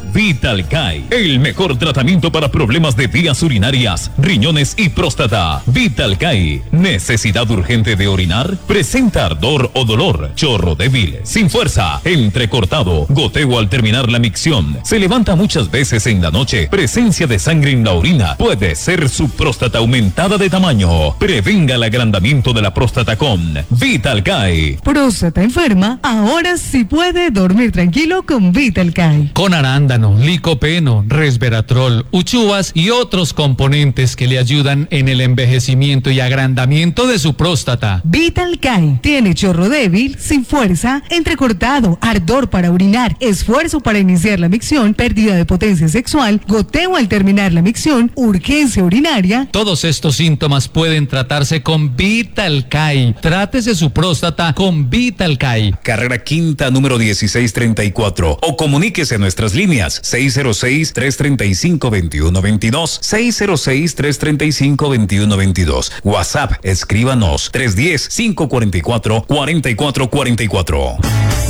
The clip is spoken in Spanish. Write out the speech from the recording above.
Vitalcay, el mejor tratamiento para problemas de vías urinarias, riñones y próstata. Vitalcay, necesidad urgente de orinar, presenta ardor o dolor, chorro débil, sin fuerza, entrecortado, goteo al terminar la micción, se levanta muchas veces en la noche, presencia de sangre en la orina, puede ser su próstata aumentada de tamaño. Prevenga el agrandamiento de la próstata con Vitalcay. Próstata enferma, ahora sí puede dormir tranquilo con Vitalcay. Con arándano, licopeno, resveratrol, uchuvas y otros componentes que le ayudan en el envejecimiento y agrandamiento de su próstata. Vitalcay tiene chorro débil, sin fuerza, entrecortado, ardor para orinar, esfuerzo para iniciar la micción, pérdida de potencia sexual, goteo al terminar la micción, urgencia urinaria. Todos estos síntomas pueden tratarse con Vitalcay. Trátese su próstata con Vitalcay. Carrera Quinta, número 1634. O comuníquese a nuestras líneas 606-335-2122, 606-335-2122. WhatsApp, escríbanos 310-544-4444.